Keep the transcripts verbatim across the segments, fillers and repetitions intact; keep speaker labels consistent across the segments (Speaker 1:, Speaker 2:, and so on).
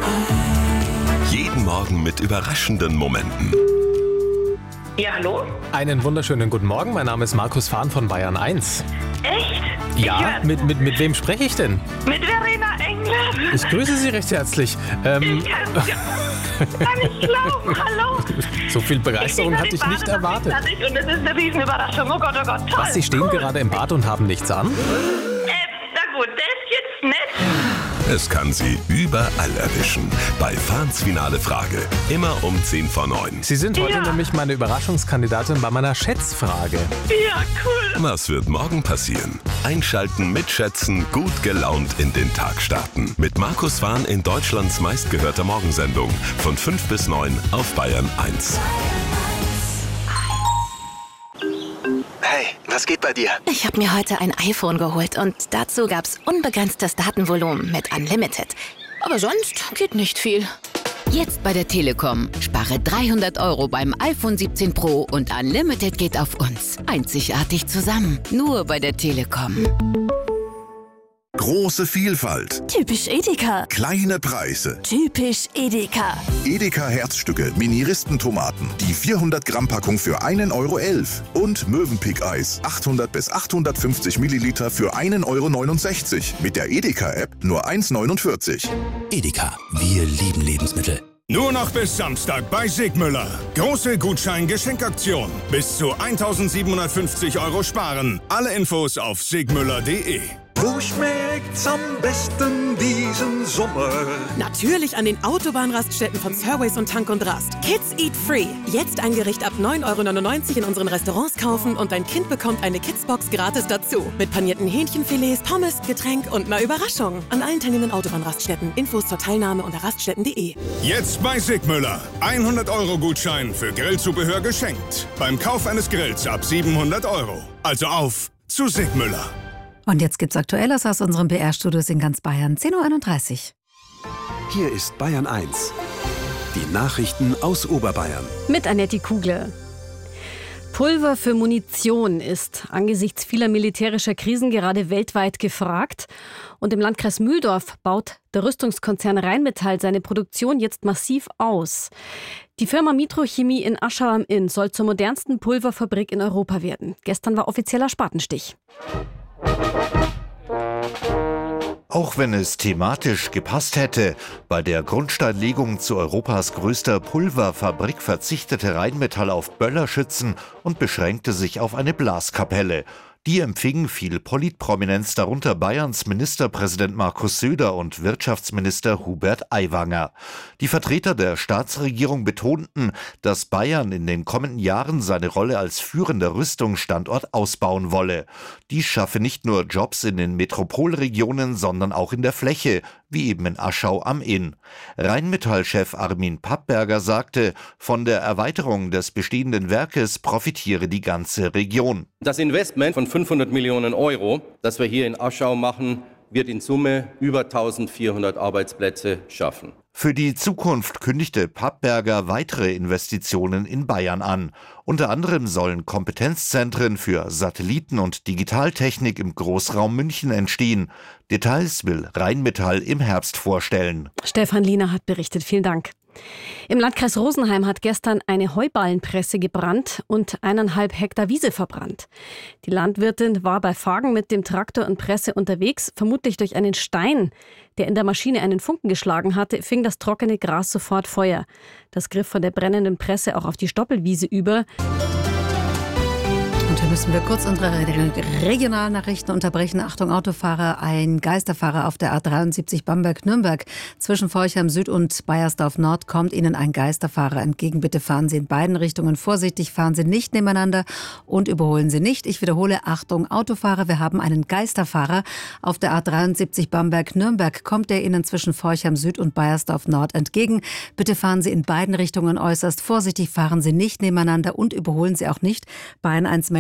Speaker 1: Jeden Morgen mit überraschenden Momenten.
Speaker 2: Ja, hallo?
Speaker 3: Einen wunderschönen guten Morgen, mein Name ist Markus Fahn von Bayern eins.
Speaker 2: Echt?
Speaker 3: Ja, mit, mit, mit wem spreche ich denn?
Speaker 2: Mit Verena Engler.
Speaker 3: Ich grüße Sie recht herzlich. Ähm,
Speaker 2: Ich kann's gar nicht glauben. Hallo?
Speaker 3: so viel Begeisterung hatte ich nicht erwartet.
Speaker 2: Und es ist eine Riesenüberraschung. Oh Gott, oh Gott, toll.
Speaker 3: Was, Sie stehen
Speaker 2: cool.
Speaker 3: gerade im Bad und haben nichts an?
Speaker 2: Äh, na gut, das ist jetzt nett.
Speaker 1: Es kann Sie überall erwischen. Bei Fahns Finale Frage. Immer um zehn vor neun.
Speaker 3: Sie sind heute
Speaker 2: Ja.
Speaker 3: nämlich meine Überraschungskandidatin bei meiner Schätzfrage.
Speaker 2: Ja, cool.
Speaker 1: Was wird morgen passieren? Einschalten, mitschätzen, gut gelaunt in den Tag starten. Mit Markus Fahn in Deutschlands meistgehörter Morgensendung. Von fünf bis neun auf Bayern eins.
Speaker 4: Hey, was geht bei dir?
Speaker 5: Ich habe mir heute ein iPhone geholt und dazu gab's unbegrenztes Datenvolumen mit Unlimited. Aber sonst geht nicht viel.
Speaker 6: Jetzt bei der Telekom. Spare dreihundert Euro beim iPhone siebzehn Pro und Unlimited geht auf uns. Einzigartig zusammen. Nur bei der Telekom.
Speaker 7: Große Vielfalt,
Speaker 8: Typisch Edeka.
Speaker 7: kleine Preise.
Speaker 8: Typisch Edeka.
Speaker 7: Edeka Herzstücke, Mini-Ristentomaten, die vierhundert Gramm Packung für einen Euro elf. Und Mövenpick Eis, achthundert bis achthundertfünfzig Milliliter für einen Euro neunundsechzig. Mit der Edeka-App nur eins neunundvierzig.
Speaker 9: Edeka, wir lieben Lebensmittel.
Speaker 10: Nur noch bis Samstag bei Sigmüller. Große Gutschein-Geschenkaktion. Bis zu eintausendsiebenhundertfünfzig Euro sparen. Alle Infos auf sigmüller punkt de.
Speaker 11: Wo schmeckt's am besten diesen Sommer?
Speaker 12: Natürlich an den Autobahnraststätten von Surways und Tank und Rast. Kids Eat Free. Jetzt ein Gericht ab neun Euro neunundneunzig in unseren Restaurants kaufen und dein Kind bekommt eine Kidsbox gratis dazu. Mit panierten Hähnchenfilets, Pommes, Getränk und einer Überraschung. An allen teilnehmenden Autobahnraststätten. Infos zur Teilnahme unter raststätten punkt de.
Speaker 10: Jetzt bei Sigmüller. hundert Euro Gutschein für Grillzubehör geschenkt. Beim Kauf eines Grills ab siebenhundert Euro. Also auf zu Sigmüller.
Speaker 13: Und jetzt gibt's Aktuelles aus unserem B R-Studios in ganz Bayern, zehn Uhr einunddreißig.
Speaker 9: Hier ist Bayern eins. Die Nachrichten aus Oberbayern.
Speaker 14: Mit Annette Kugler. Pulver für Munition ist angesichts vieler militärischer Krisen gerade weltweit gefragt. Und im Landkreis Mühldorf baut der Rüstungskonzern Rheinmetall seine Produktion jetzt massiv aus. Die Firma Mitrochemie in Aschau am Inn soll zur modernsten Pulverfabrik in Europa werden. Gestern war offizieller Spatenstich.
Speaker 15: Auch wenn es thematisch gepasst hätte, bei der Grundsteinlegung zu Europas größter Pulverfabrik verzichtete Rheinmetall auf Böllerschützen und beschränkte sich auf eine Blaskapelle. Die empfing viel Politprominenz, darunter Bayerns Ministerpräsident Markus Söder und Wirtschaftsminister Hubert Aiwanger. Die Vertreter der Staatsregierung betonten, dass Bayern in den kommenden Jahren seine Rolle als führender Rüstungsstandort ausbauen wolle. Dies schaffe nicht nur Jobs in den Metropolregionen, sondern auch in der Fläche, wie eben in Aschau am Inn. Rheinmetall-Chef Armin Pappberger sagte, von der Erweiterung des bestehenden Werkes profitiere die ganze Region.
Speaker 16: Das Investment von fünfhundert Millionen Euro, das wir hier in Aschau machen, wird in Summe über eintausendvierhundert Arbeitsplätze schaffen.
Speaker 15: Für die Zukunft kündigte Pappberger weitere Investitionen in Bayern an. Unter anderem sollen Kompetenzzentren für Satelliten- und Digitaltechnik im Großraum München entstehen. Details will Rheinmetall im Herbst vorstellen.
Speaker 14: Stefan Liener hat berichtet. Vielen Dank. Im Landkreis Rosenheim hat gestern eine Heuballenpresse gebrannt und eineinhalb Hektar Wiese verbrannt. Die Landwirtin war bei Fagen mit dem Traktor und Presse unterwegs. Vermutlich durch einen Stein, der in der Maschine einen Funken geschlagen hatte, fing das trockene Gras sofort Feuer. Das griff von der brennenden Presse auch auf die Stoppelwiese über.
Speaker 13: Und hier müssen wir kurz unsere regionalen Nachrichten unterbrechen. Achtung, Autofahrer, ein Geisterfahrer auf der A dreiundsiebzig Bamberg-Nürnberg. Zwischen Forchheim Süd und Baiersdorf Nord kommt Ihnen ein Geisterfahrer entgegen. Bitte fahren Sie in beiden Richtungen vorsichtig, fahren Sie nicht nebeneinander und überholen Sie nicht. Ich wiederhole, Achtung, Autofahrer, wir haben einen Geisterfahrer auf der A dreiundsiebzig Bamberg-Nürnberg. Kommt der Ihnen zwischen Forchheim Süd und Baiersdorf Nord entgegen. Bitte fahren Sie in beiden Richtungen äußerst vorsichtig, fahren Sie nicht nebeneinander und überholen Sie auch nicht. Bayern eins meldet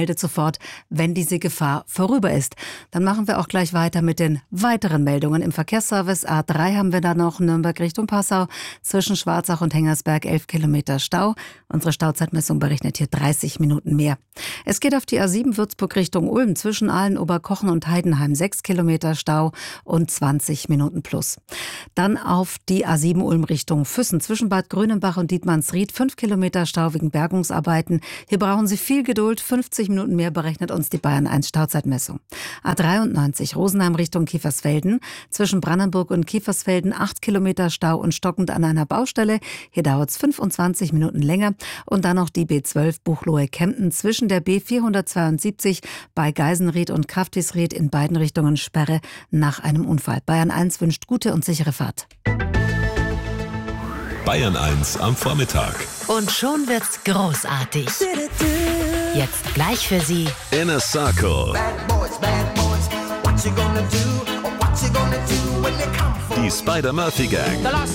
Speaker 13: meldet sofort, wenn diese Gefahr vorüber ist. Dann machen wir auch gleich weiter mit den weiteren Meldungen im Verkehrsservice. A drei haben wir da noch, Nürnberg Richtung Passau, zwischen Schwarzach und Hengersberg elf Kilometer Stau. Unsere Stauzeitmessung berechnet hier dreißig Minuten mehr. Es geht auf die A sieben Würzburg Richtung Ulm, zwischen Aalen, Oberkochen und Heidenheim sechs Kilometer Stau und zwanzig Minuten plus. Dann auf die A sieben Ulm Richtung Füssen, zwischen Bad Grönenbach und Dietmannsried fünf Kilometer Stau wegen Bergungsarbeiten. Hier brauchen Sie viel Geduld, fünfzig Minuten mehr berechnet uns die Bayern eins Stauzeitmessung. A dreiundneunzig Rosenheim Richtung Kiefersfelden, zwischen Brandenburg und Kiefersfelden acht Kilometer Stau und stockend an einer Baustelle. Hier dauert es fünfundzwanzig Minuten länger. Und dann noch die B zwölf Buchloe-Kempten, zwischen der B vierhundertzweiundsiebzig bei Geisenried und Kraftisried in beiden Richtungen Sperre nach einem Unfall. Bayern eins wünscht gute und sichere Fahrt.
Speaker 1: Bayern eins am Vormittag.
Speaker 5: Und schon wird's großartig. Jetzt gleich für Sie
Speaker 1: Inner Circle. Die Spider-Murphy Gang.